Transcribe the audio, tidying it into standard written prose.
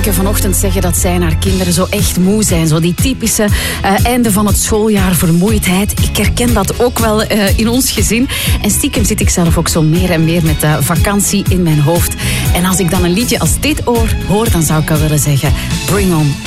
Marieke vanochtend zeggen dat zij en haar kinderen zo echt moe zijn. Zo die typische einde van het schooljaar vermoeidheid. Ik herken dat ook wel in ons gezin. En stiekem zit ik zelf ook zo meer en meer met vakantie in mijn hoofd. En als ik dan een liedje als dit hoor, dan zou ik al willen zeggen: Bring on